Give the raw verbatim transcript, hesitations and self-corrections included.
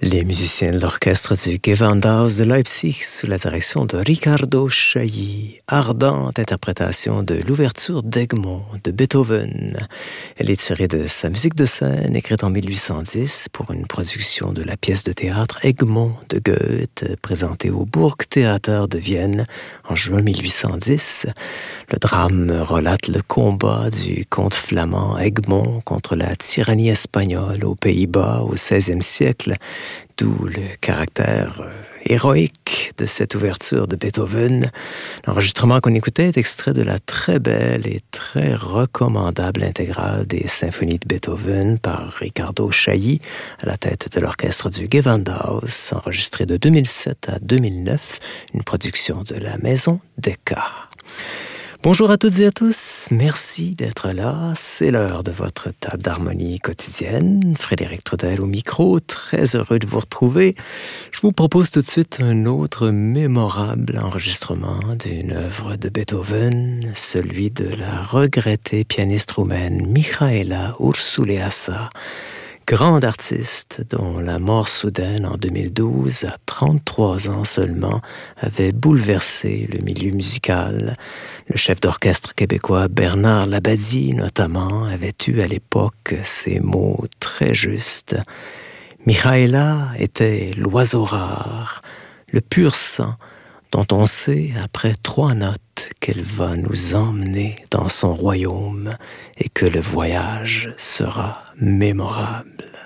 Les musiciens de l'orchestre du Gewandhaus de Leipzig, sous la direction de Riccardo Chailly, ardente interprétation de l'ouverture d'Egmont de Beethoven. Elle est tirée de sa musique de scène, écrite en mille huit cent dix pour une production de la pièce de théâtre Egmont de Goethe, présentée au Burgtheater de Vienne en juin mille huit cent dix. Le drame relate le combat du comte flamand Egmont contre la tyrannie espagnole aux Pays-Bas au seizième siècle, d'où le caractère euh, héroïque de cette ouverture de Beethoven. L'enregistrement qu'on écoutait est extrait de la très belle et très recommandable intégrale des symphonies de Beethoven par Riccardo Chailly, à la tête de l'orchestre du Gewandhaus, enregistrée de deux mille sept à deux mille neuf, une production de la maison Decca. Bonjour à toutes et à tous, merci d'être là, c'est l'heure de votre table d'harmonie quotidienne. Frédéric Trudel au micro, très heureux de vous retrouver. Je vous propose tout de suite un autre mémorable enregistrement d'une œuvre de Beethoven, celui de la regrettée pianiste roumaine Mihaela Ursuleasa, grande artiste dont la mort soudaine en deux mille douze, à trente-trois ans seulement, avait bouleversé le milieu musical. Le chef d'orchestre québécois Bernard Labadie, notamment, avait eu à l'époque ces mots très justes. Mihaela était l'oiseau rare, le pur sang, dont on sait, après trois notes, qu'elle va nous emmener dans son royaume et que le voyage sera mémorable.